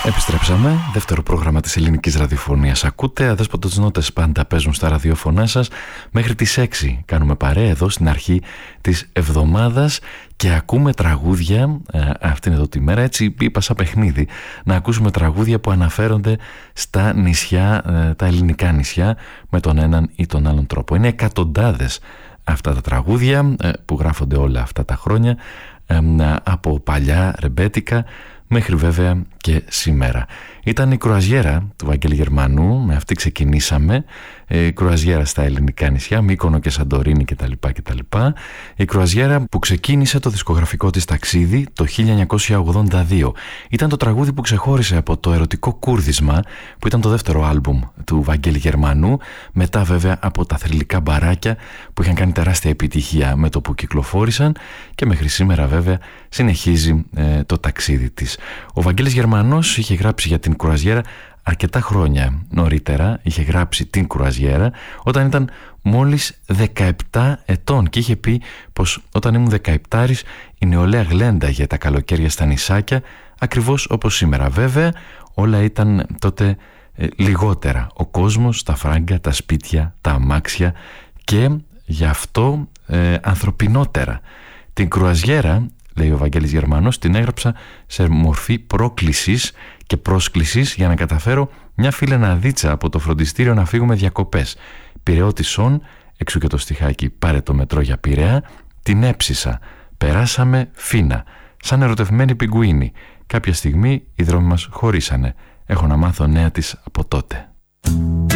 Επιστρέψαμε, δεύτερο πρόγραμμα της ελληνικής ραδιοφωνίας ακούτε. Αδέσποτες νότες πάντα παίζουν στα ραδιόφωνά σας. Μέχρι τις 6 κάνουμε παρέα εδώ στην αρχή της εβδομάδας και ακούμε τραγούδια αυτήν εδώ τη μέρα. Έτσι είπα σαν παιχνίδι να ακούσουμε τραγούδια που αναφέρονται στα νησιά, τα ελληνικά νησιά, με τον έναν ή τον άλλον τρόπο. Είναι εκατοντάδες αυτά τα τραγούδια που γράφονται όλα αυτά τα χρόνια, από παλιά ρεμπέτικα μέχρι βέβαια και σήμερα. Ήταν η κρουαζιέρα του Βαγγέλη Γερμανού, με αυτή ξεκινήσαμε, η κρουαζιέρα στα ελληνικά νησιά, Μύκονο και Σαντορίνη κτλ. Η κρουαζιέρα που ξεκίνησε το δισκογραφικό της ταξίδι το 1982. Ήταν το τραγούδι που ξεχώρισε από το ερωτικό Κούρδισμα, που ήταν το δεύτερο άλμπουμ του Βαγγέλη Γερμανού, μετά βέβαια από τα θρυλικά μπαράκια που είχαν κάνει τεράστια επιτυχία με το που κυκλοφόρησαν, και μέχρι σήμερα βέβαια συνεχίζει το ταξίδι της. Ο Βαγγέλης Γερμανός είχε γράψει για την κρουαζιέρα αρκετά χρόνια νωρίτερα. Είχε γράψει την κρουαζιέρα όταν ήταν μόλις 17 ετών και είχε πει πως όταν ήμουν 17 η νεολαία γλένταγε τα καλοκαίρια στα νησάκια, ακριβώς όπως σήμερα. Βέβαια όλα ήταν τότε λιγότερα. Ο κόσμος, τα φράγκα, τα σπίτια, τα αμάξια, και γι' αυτό ανθρωπινότερα. Την κρουαζιέρα, λέει ο Βαγγέλης Γερμανός, την έγραψα σε μορφή πρόκλησης και πρόσκλησης για να καταφέρω μια φιλεναδίτσα από το φροντιστήριο να φύγουμε διακοπές. Πειραιώτησον, εξού και το στιχάκι «Πάρε το μετρό για Πειραιά», την έψισα, περάσαμε φίνα, σαν ερωτευμένοι πιγκουίνοι. Κάποια στιγμή οι δρόμοι μας χωρίσανε. Έχω να μάθω νέα της από τότε.